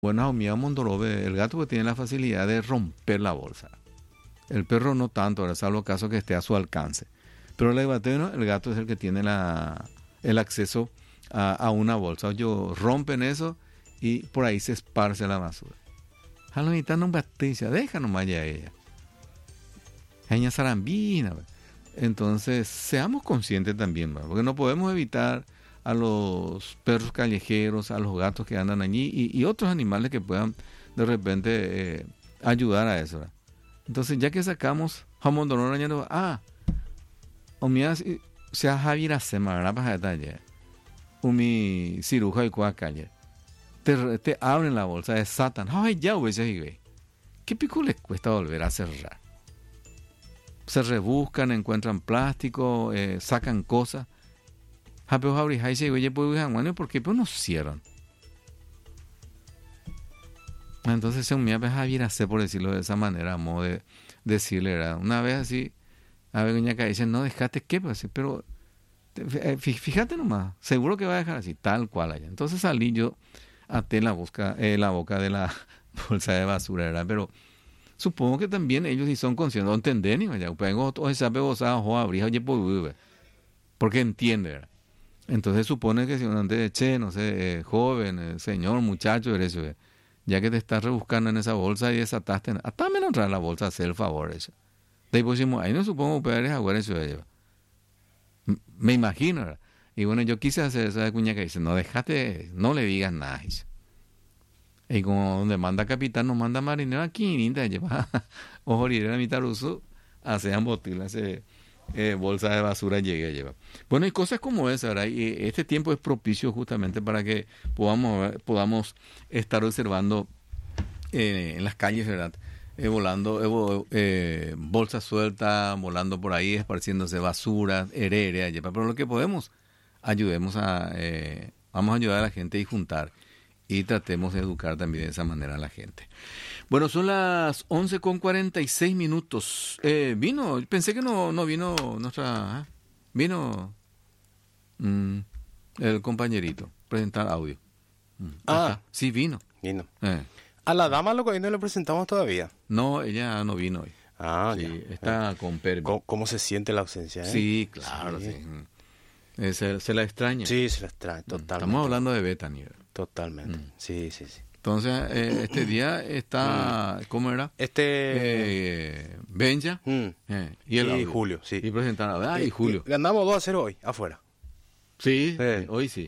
Bueno, mi Mondorobe, el gato que tiene la facilidad de romper la bolsa. El perro no tanto, ahora salvo caso que esté a su alcance. Pero el gato es el que tiene el acceso a una bolsa. Ellos rompen eso y por ahí se esparce la basura. A la mitad no batencia, deja nomás ya ella. Ella zarambina. Entonces, seamos conscientes también, ¿verdad? Porque no podemos evitar a los perros callejeros, a los gatos que andan allí y otros animales que puedan de repente ayudar a eso, ¿verdad? Entonces, ya que sacamos jamón donor añado, o mira, se ha Javier Sema, ¿verdad? Para detalle. Mi ciruja y cuacalle. Te abren la bolsa, desatan. Ay, ya, güey, ¿qué pico les cuesta volver a cerrar? Se rebuscan, encuentran plástico, sacan cosas. ¿Por qué no cierran? Entonces se me a hacer, por decirlo de esa manera, a modo de decirle, ¿verdad? Una vez así, a ver, doña dice, no, dejate qué, pues, pero fíjate nomás, seguro que va a dejar así, tal cual allá. Entonces salí yo, até la boca de la bolsa de basura, ¿verdad? Pero supongo que también ellos sí son conscientes, no entenden, porque entiende, ¿verdad? Entonces supone que si uno antes de no sé, joven, señor, muchacho, eres eso, ya que te estás rebuscando en esa bolsa y desataste, hasta menos traer la bolsa, hacer el favor, eso. De ahí no supongo que eres agua eso de ella. Me imagino, ¿verdad? Y bueno, yo quise hacer esa de cuña que dice, no, déjate, no le digas nada, dice. Y como donde manda capitán, nos manda marinero aquí, ninta, lleva ojo, y la mitad ruso, hacían botilas, bolsa de basura llegué a llevar. Bueno, y cosas como esa, ¿verdad? Y este tiempo es propicio justamente para que podamos estar observando en las calles, ¿verdad? Volando, bolsas sueltas, volando por ahí, esparciéndose basura, herere, pero lo que podemos, vamos a ayudar a la gente y juntar. Y tratemos de educar también de esa manera a la gente. Bueno, son las 11:46. Vino, pensé que no vino nuestra... Vino el compañerito, presentar audio. Sí, vino. Vino. A la dama lo que no le presentamos todavía. No, ella no vino hoy. Sí, ya. Está con permiso. ¿Cómo se siente la ausencia? Sí, claro, sí. Se la extraña. Sí, se la extraña, totalmente. Estamos hablando de Bethany. Totalmente. Sí. Entonces, este día está, ¿cómo era? Benja y Julio, sí. Y presentaron, y Julio. Ganamos 2-0 hoy, afuera. Sí, hoy sí.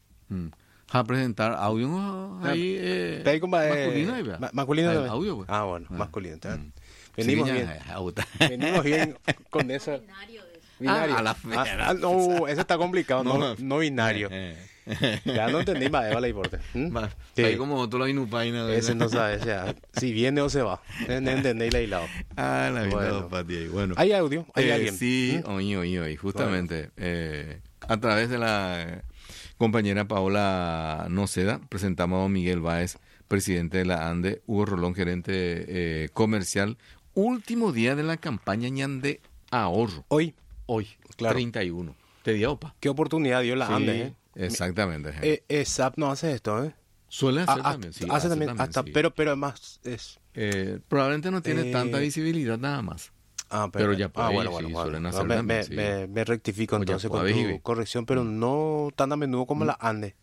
A presentar audio ahí, masculino. Masculino también. Audio, pues. Bueno, masculino. Venimos bien con eso. Binario. A la fera. No, eso está complicado, no binario. Ya no entendí más, vale, importa. Ahí como tú lo inupaina. Ese no sabe, o sea, si viene o se va. Entendéis la hilado. La vida bueno. ¿Hay audio? ¿Hay alguien? Sí, hoy, justamente. A través de la compañera Paola Noceda, presentamos a don Miguel Báez, presidente de la ANDE, Hugo Rolón, gerente comercial. Último día de la campaña Ñande Ahorro. Hoy, claro. 31. ¿Te dio, opa? ¿Qué oportunidad dio la ANDE? Exactamente. SAP no hace esto, Suele hacer también, sí. Hace también, hasta, sí. Pero además es... probablemente no tiene tanta visibilidad nada más. Pero ya puede, suelen hacer también. Me rectifico entonces con tu corrección, pero no tan a menudo como la ANDE.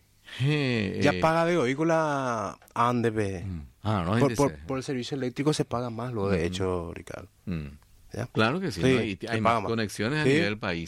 Ya paga de hoy con la ANDE. Por el servicio eléctrico se paga más, lo de hecho, Ricardo. ¿Ya? Claro que sí, ¿no? Y hay más conexiones a nivel del país.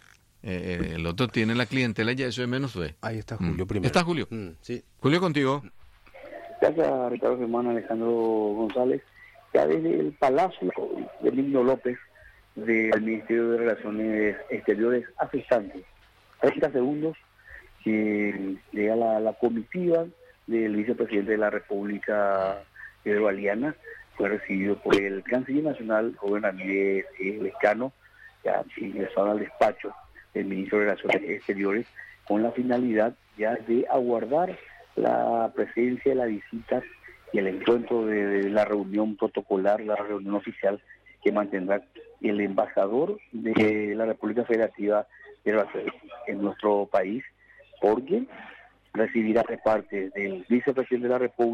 El otro tiene la clientela, ya eso es menos B. Ahí está Julio primero. ¿Está Julio? Sí. Julio, contigo. Gracias, Ricardo Germán Alejandro González. Ya desde el Palacio de Benigno López del Ministerio de Relaciones Exteriores hace instantes, 30 segundos, que llega la comitiva del vicepresidente de la República, Pedro Galeana, fue recibido por el canciller nacional, joven Ramírez Lescano, ya ingresaron al despacho del ministro de Relaciones Exteriores con la finalidad ya de aguardar la presencia, la visita y el encuentro de la reunión protocolar, la reunión oficial que mantendrá el embajador de la República Federativa de Brasil en nuestro país, porque recibirá de parte del vicepresidente de la República